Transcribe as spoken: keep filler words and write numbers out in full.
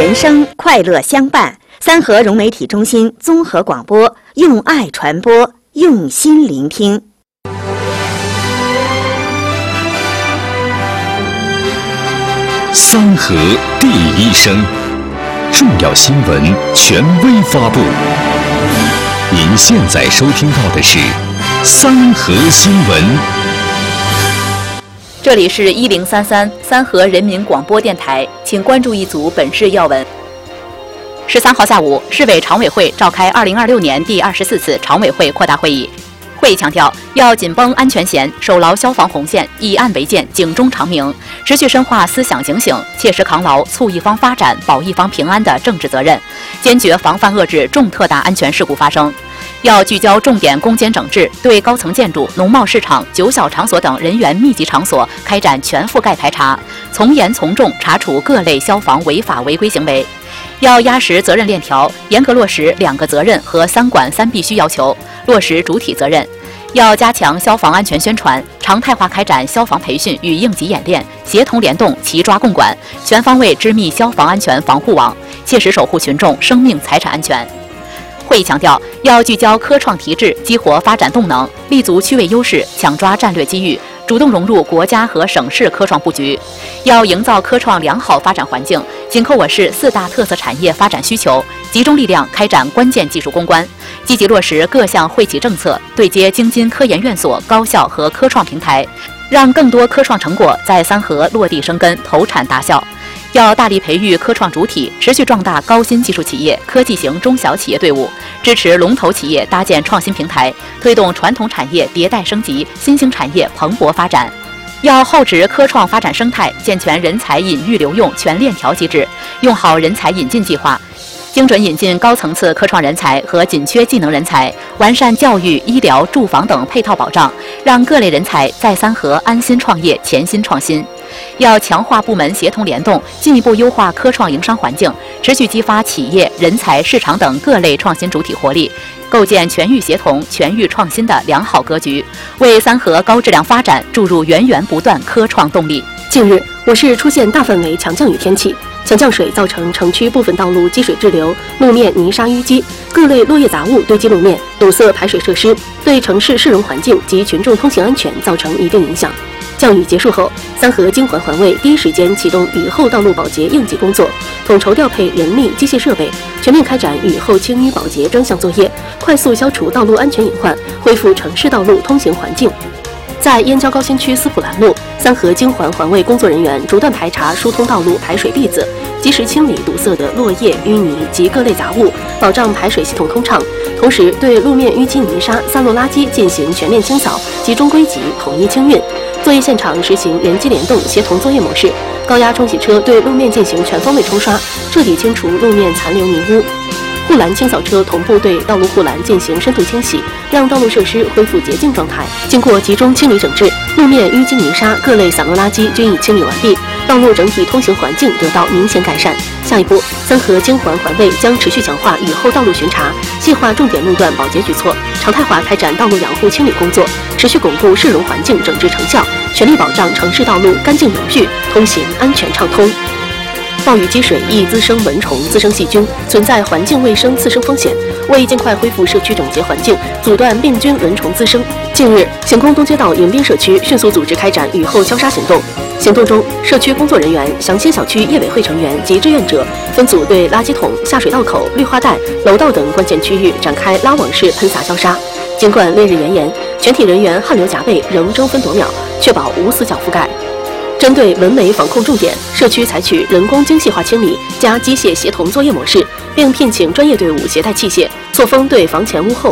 人生，快乐相伴。三河融媒体中心综合广播，用爱传播，用心聆听。 三河第一声，重要新闻权威发布。您现在收听到的是三河新闻。 这里是一零三三三河人民广播电台，请关注一组本市要闻。十三号下午，市委常委会召开二零二六年第二十四次常委会扩大会议。会议强调，要紧绷安全弦，守牢消防红线，以案为鉴，警钟长鸣，持续深化思想警醒，切实扛牢促一方发展、保一方平安的政治责任，坚决防范遏制重特大安全事故发生。要聚焦重点攻坚整治，对高层建筑、农贸市场、酒小场所等人员密集场所开展全覆盖排查，从严从重查处各类消防违法违规行为。要压实责任链条，严格落实两个责任和三管三必须要求，落实主体责任。要加强消防安全宣传，常态化开展消防培训与应急演练，协同联动，齐抓共管，全方位织密消防安全防护网，切实守护群众生命财产安全。会议强调，要聚焦科创提质，激活发展动能，立足区位优势，抢抓战略机遇，主动融入国家和省市科创布局。要营造科创良好发展环境，紧扣我市四大特色产业发展需求，集中力量开展关键技术攻关，积极落实各项惠企政策，对接京津科研院所、高校和科创平台，让更多科创成果在三河落地生根、投产达效。要大力培育科创主体，持续壮大高新技术企业、科技型中小企业队伍，支持龙头企业搭建创新平台，推动传统产业迭代升级、新兴产业蓬勃发展。要厚植科创发展生态，健全人才引育留用全链条机制，用好人才引进计划，精准引进高层次科创人才和紧缺技能人才，完善教育、医疗、住房等配套保障，让各类人才在三河安心创业、潜心创新。要强化部门协同联动，进一步优化科创营商环境，持续激发企业、人才、市场等各类创新主体活力，构建全域协同、全域创新的良好格局，为三河高质量发展注入源源不断科创动力。 近日，我市出现大范围强降雨天气，强降水造成城区部分道路积水滞留，路面泥沙淤积，各类落叶杂物堆积路面，堵塞排水设施，对城市市容环境及群众通行安全造成一定影响。降雨结束后，三河京环环卫第一时间启动雨后道路保洁应急工作，统筹调配人力、机械设备，全面开展雨后清淤保洁专项作业，快速消除道路安全隐患，恢复城市道路通行环境。在燕郊高新区斯普兰路，三河京环环卫工作人员不断排查疏通道路排水篦子，及时清理堵塞的落叶、淤泥及各类杂物，保障排水系统通畅。同时，对路面淤积泥沙、散落垃圾进行全面清扫，集中归集，统一清运。作业现场实行人机联动协同作业模式，高压冲洗车对路面进行全方位冲刷，彻底清除路面残留泥污。护栏清扫车同步对道路护栏进行深度清洗，让道路设施恢复洁净状态。经过集中清理整治，路面淤积泥沙、各类散落垃圾均已清理完毕，道路整体通行环境得到明显改善。下一步，三河京环环卫将持续强化雨后道路巡查，细化重点路段保洁举措，常态化开展道路养护清理工作，持续巩固市容环境整治成效，全力保障城市道路干净有序，通行安全畅通。暴雨积水易滋生蚊虫、滋生细菌，存在环境卫生次生风险。为尽快恢复社区整洁环境，阻断病菌蚊虫滋生，近日，行宫东街道迎宾社区迅速组织开展雨后消杀行动。行动中，社区工作人员、祥兴小区业委会成员及志愿者分组对垃圾桶、下水道口、绿化带、楼道等关键区域展开拉网式喷洒消杀。尽管烈日炎炎，全体人员汗流浃背，仍争分夺秒，确保无死角覆盖。针对蚊媒防控重点，社区采取人工精细化清理加机械协同作业模式，并聘请专业队伍携带器械，错峰对房前屋后